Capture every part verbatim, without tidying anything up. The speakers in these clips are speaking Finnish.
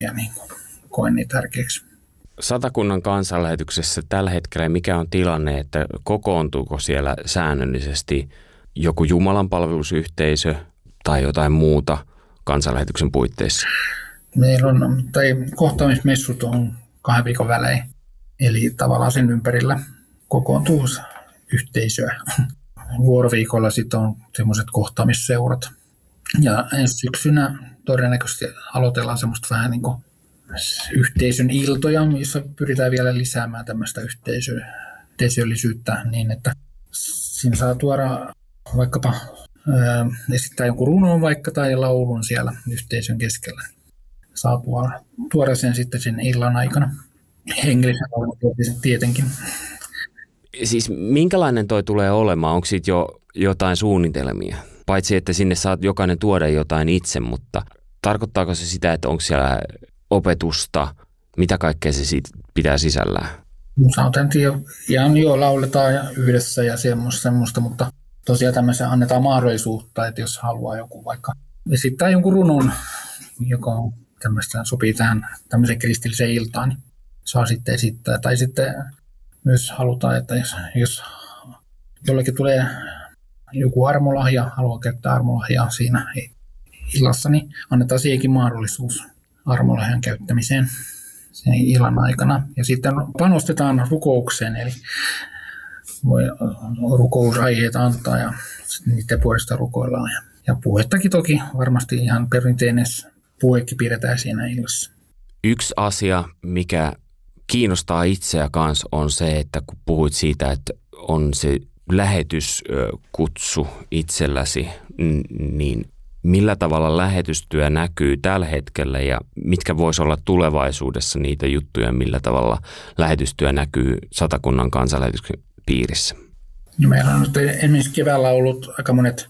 ja niin kuin koen niin tärkeäksi. Satakunnan kansanlähetyksessä tällä hetkellä mikä on tilanne, että kokoontuuko siellä säännöllisesti joku jumalanpalvelusyhteisö tai jotain muuta kansanlähetyksen puitteissa? Meillä on, tai kohtaamismessut on kahden viikon välein, eli tavallaan sen ympärillä kokoontuu yhteisöä. Vuoroviikolla sitten on semmoiset kohtaamisseurat. Ja ensi syksynä todennäköisesti aloitellaan semmoista vähän niin kuin yhteisön iltoja, jossa pyritään vielä lisäämään tämmöistä yhteisö, yhteisöllisyyttä niin, että siinä saa tuoda vaikkapa ää, esittää jonkun runon vaikka tai laulun siellä yhteisön keskellä. Saa tuoda, tuoda sen sitten sen illan aikana. Hengellisen laulun tietenkin. Siis minkälainen toi tulee olemaan? Onko siitä jo jotain suunnitelmia? Paitsi, että sinne saat jokainen tuoda jotain itse, mutta tarkoittaako se sitä, että onko siellä opetusta? Mitä kaikkea se siitä pitää sisällään? Sanotaan, että ihan jo lauletaan yhdessä ja semmoista, semmoista, mutta tosiaan tämmöisen annetaan mahdollisuutta, että jos haluaa joku vaikka esittää jonkun runon, joka on tämmöistä, sopii tähän tämmöiseen kristilliseen iltaan, niin saa sitten esittää. Tai sitten myös halutaan, että jos, jos jollekin tulee joku armolahja, haluaa käyttää armolahjaa siinä illassa, niin annetaan siihenkin mahdollisuus armolahjan käyttämiseen sen illan aikana. Ja sitten panostetaan rukoukseen, eli voi rukousaiheita antaa ja niiden puolesta rukoillaan. Ja, ja puhettakin toki varmasti ihan perinteinen puhekin pidetään siinä illassa. Yksi asia, mikä kiinnostaa itseä kanssa on se, että kun puhuit siitä, että on se lähetyskutsu itselläsi, niin millä tavalla lähetystyö näkyy tällä hetkellä ja mitkä voisi olla tulevaisuudessa niitä juttuja, millä tavalla lähetystyö näkyy Satakunnan kansanlähetyksen piirissä? No, meillä on nyt esimerkiksi keväällä ollut aika monet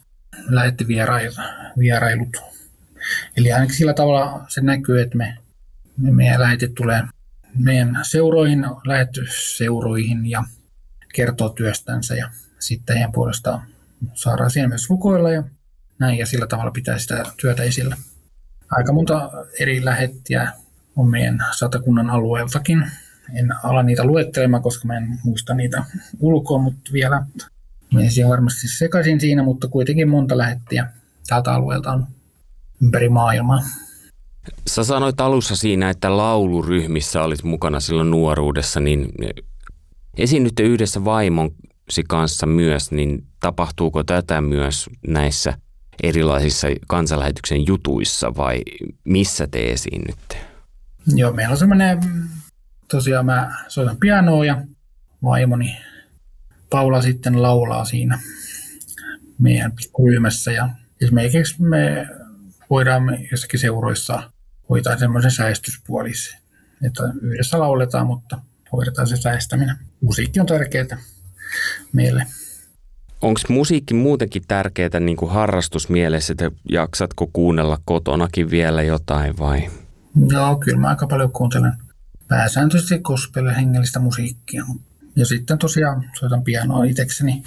lähettivierailut. Eli ainakin sillä tavalla se näkyy, että me, me meidän lähetit tulee meidän seuroihin, lähetysseuroihin ja kertoo työstänsä ja sitten heidän puolestaan saadaan siinä myös rukoilla ja näin ja sillä tavalla pitää sitä työtä esillä. Aika monta eri lähettiä on meidän Satakunnan alueeltakin. En ala niitä luettelemaan, koska mä en muista niitä ulkoa, mutta vielä menisin varmasti sekaisin siinä, mutta kuitenkin monta lähettiä tältä alueelta on ympäri maailmaa. Sä sanoit alussa siinä, että lauluryhmissä olit mukana silloin nuoruudessa, niin esiinnytte yhdessä vaimosi kanssa myös, niin tapahtuuko tätä myös näissä erilaisissa kansanlähetyksen jutuissa vai missä te esiinnytte? Joo, meillä on semmoinen, tosiaan mä soitan pianoa ja vaimoni Paula sitten laulaa siinä meidän pikkuryhmässä ja esimerkiksi me voidaan jossakin seuroissa hoitaa semmoisen säestyspuolisen, että yhdessä lauletaan, mutta hoidetaan se säestäminen. Musiikki on tärkeää meille. Onko musiikki muutenkin tärkeää niin kuin harrastusmielessä, että jaksatko kuunnella kotonakin vielä jotain vai? Joo, kyllä mä aika paljon kuuntelen pääsääntöisesti gospel- hengellistä musiikkia. Ja sitten tosiaan soitan pianoa itsekseni.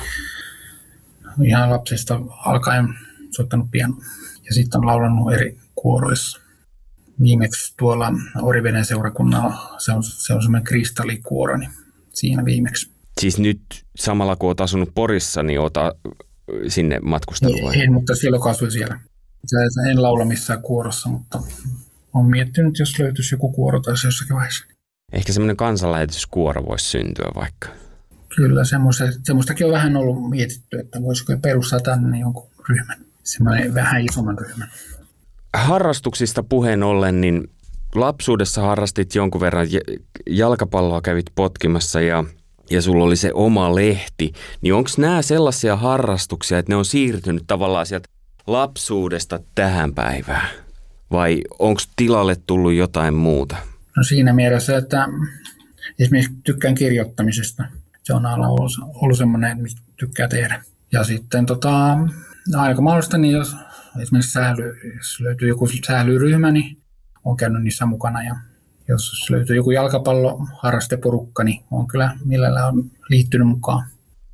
Ihan lapsesta alkaen soittanut pianoa. Ja sitten on laulanut eri kuoroissa. Viimeksi tuolla Oriveden seurakunnalla, se on, se on semmoinen kristallikuoro, niin siinä viimeksi. Siis nyt samalla kun olet asunut Porissa, niin olet sinne matkustellut vai? En, mutta silloin kun asuin siellä. En laula missään kuorossa, mutta olen miettinyt, jos löytyisi joku kuoro tai jossakin vaiheessa. Ehkä semmoinen kansanlähetyskuoro voisi syntyä vaikka. Kyllä, semmoistakin on vähän ollut mietitty, että voisiko perustaa tänne jonkun ryhmän. Semmoinen vähän isomman ryhmän. Harrastuksista puheen ollen, niin lapsuudessa harrastit jonkun verran jalkapalloa, kävit potkimassa ja, ja sulla oli se oma lehti. Niin onko nämä sellaisia harrastuksia, että ne on siirtynyt tavallaan sieltä lapsuudesta tähän päivään? Vai onko tilalle tullut jotain muuta? No siinä mielessä, että esimerkiksi tykkään kirjoittamisesta. Se on aina ollut, ollut semmoinen, mitä tykkää tehdä. Ja sitten tota, aika mahdollista, niin jos esimerkiksi sähly, jos löytyy joku sählyryhmä, niin olen käynyt niissä mukana. Ja jos löytyy joku jalkapalloharrasteporukka, niin olen kyllä mielellään liittynyt mukaan.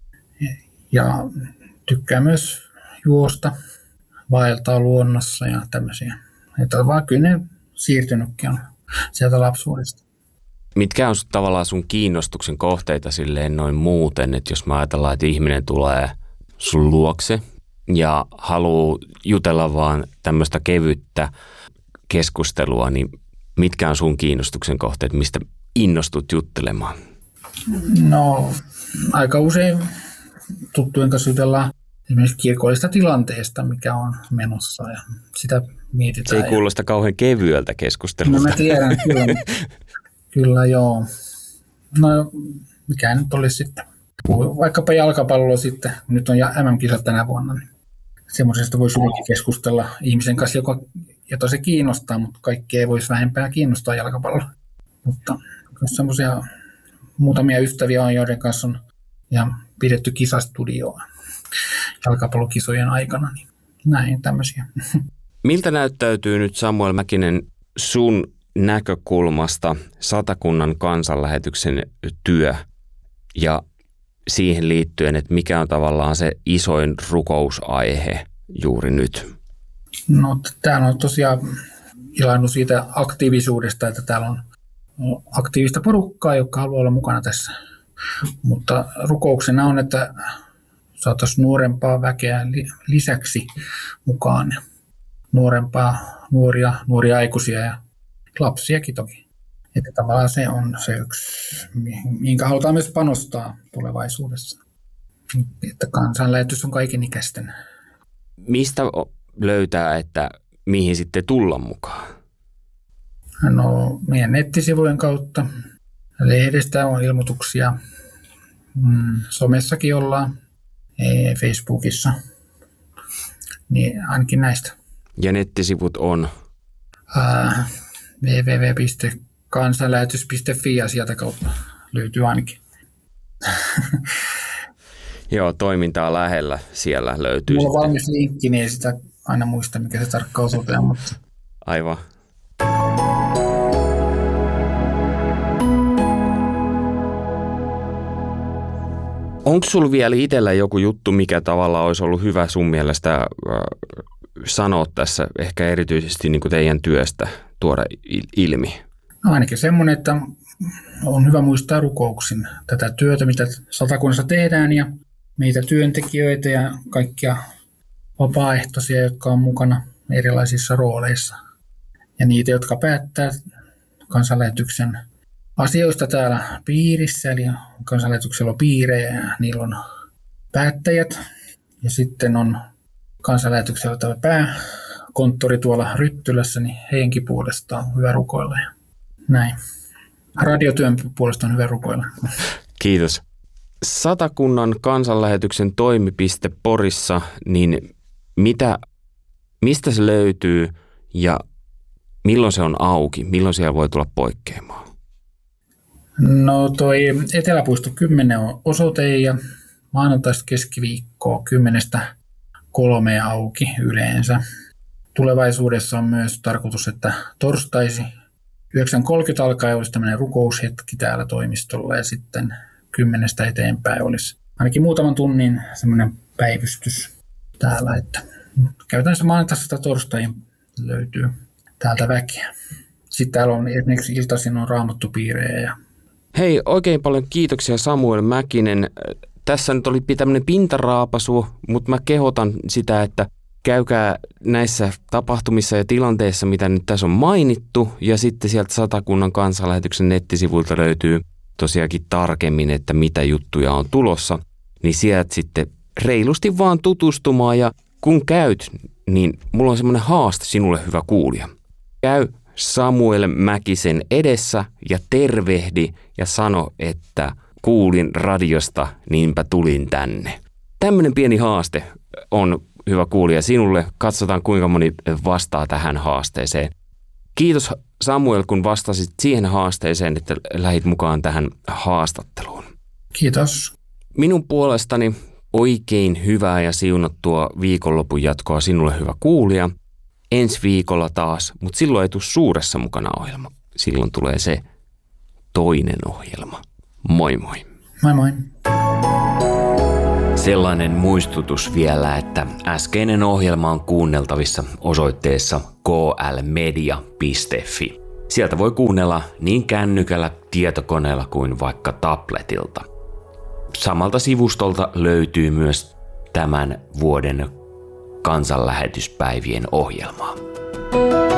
Ja tykkää myös juosta, vaeltaa luonnossa ja tämmöisiä. Että vaan kyllä ne siirtynytkin on sieltä lapsuudesta. Mitkä on tavallaan sun kiinnostuksen kohteita silleen noin muuten, että jos mä ajatellaan, että ihminen tulee sun luokse ja haluaa jutella vaan tämmöistä kevyttä keskustelua, niin mitkä on sun kiinnostuksen kohteet, mistä innostut juttelemaan? No aika usein tuttujen kanssa jutellaan esimerkiksi kirkollisesta tilanteesta, mikä on menossa ja sitä mietitään. Se ei kuulosta kauhean kevyeltä keskustelulta. No mä tiedän, kyllä. Kyllä joo. No mikä nyt olisi sitten. Vaikkapa jalkapalloa sitten, nyt on M M-kisat tänä vuonna, niin semmoisesta voisi hyvinkin keskustella ihmisen kanssa, joka, jota se kiinnostaa, mutta kaikki ei voisi vähempää kiinnostaa jalkapalloa. Mutta jos semmoisia muutamia ystäviä on, joiden kanssa on ja pidetty kisastudioa jalkapallokisojen aikana, niin näin tämmöisiä. Miltä näyttäytyy nyt Samuel Mäkinen sun näkökulmasta Satakunnan kansanlähetyksen työ ja siihen liittyen, että mikä on tavallaan se isoin rukousaihe juuri nyt? No täällä on tosiaan ilannut siitä aktiivisuudesta, että täällä on aktiivista porukkaa, joka haluaa olla mukana tässä. Mutta rukouksena on, että saataisiin nuorempaa väkeä lisäksi mukaan. Nuorempaa, nuoria, nuoria aikuisia ja lapsiakin toki. Että tavallaan se on se yksi, minkä halutaan myös panostaa tulevaisuudessa. Että kansanlähetys on kaikenikäisten. Mistä löytää, että mihin sitten tulla mukaan? No meidän nettisivujen kautta. Lehdestä on ilmoituksia. Somessakin ollaan. Facebookissa. Niin ainakin näistä. Ja nettisivut on? Äh, double-u double-u double-u piste kansanlähetys piste fi ja sieltä kautta löytyy ainakin. Joo, toimintaa lähellä siellä löytyy. Mulla on sitten valmis linkki, niin ei sitä aina muista, mikä se tarkkaan osoittaa. Mutta... Aivan. Onko sulla vielä itsellä joku juttu, mikä tavallaan olisi ollut hyvä sun mielestä äh, sanoa tässä, ehkä erityisesti niin kuin teidän työstä tuoda ilmi? No ainakin semmoinen, että on hyvä muistaa rukouksin tätä työtä, mitä Satakunnassa tehdään ja meitä työntekijöitä ja kaikkia vapaaehtoisia, jotka on mukana erilaisissa rooleissa. Ja niitä, jotka päättää kansanlähetyksen asioista täällä piirissä, eli kansanlähetyksellä on piirejä ja niillä on päättäjät. Ja sitten on kansanlähetyksellä tämä pääkonttori tuolla Ryttylässä, niin heidänkin puolestaan on hyvä rukoilla ja näin. Radiotyön puolesta on hyvä rukoilla. Kiitos. Satakunnan kansanlähetyksen toimipiste Porissa, niin mitä, mistä se löytyy ja milloin se on auki? Milloin siellä voi tulla poikkeamaan? No toi Eteläpuisto kymmenen on osoite ja maanantaista keskiviikkoa kymmenestä kolmeen auki yleensä. Tulevaisuudessa on myös tarkoitus, että torstaisi yhdeksän kolmekymmentä alkaen olisi tämmöinen rukoushetki täällä toimistolla ja sitten kymmenestä eteenpäin olisi ainakin muutaman tunnin semmoinen päivystys täällä. Että käytännössä maanantaista torstaihin löytyy täältä väkeä. Sitten täällä on esimerkiksi iltaisin on raamattupiirejä. Ja... Hei, oikein paljon kiitoksia Samuel Mäkinen. Tässä nyt oli tämmöinen pintaraapasu, mutta mä kehotan sitä, että käykää näissä tapahtumissa ja tilanteissa, mitä nyt tässä on mainittu, ja sitten sieltä Satakunnan kansanlähetyksen nettisivuilta löytyy tosiaankin tarkemmin, että mitä juttuja on tulossa, niin sieltä sitten reilusti vaan tutustumaan, ja kun käyt, niin mulla on semmoinen haaste sinulle, hyvä kuulija. Käy Samuel Mäkisen edessä ja tervehdi ja sano, että kuulin radiosta, niinpä tulin tänne. Tämmöinen pieni haaste on hyvä kuulija sinulle. Katsotaan, kuinka moni vastaa tähän haasteeseen. Kiitos Samuel, kun vastasit siihen haasteeseen, että lähit mukaan tähän haastatteluun. Kiitos. Minun puolestani oikein hyvää ja siunattua viikonlopun jatkoa sinulle, hyvä kuulija. Ensi viikolla taas, mutta silloin ei tule suuressa mukana ohjelma. Silloin tulee se toinen ohjelma. Moi moi. Moi moi. Sellainen muistutus vielä, että äskeinen ohjelma on kuunneltavissa osoitteessa k l media piste f i. Sieltä voi kuunnella niin kännykällä, tietokoneella kuin vaikka tabletilta. Samalta sivustolta löytyy myös tämän vuoden kansanlähetyspäivien ohjelmaa.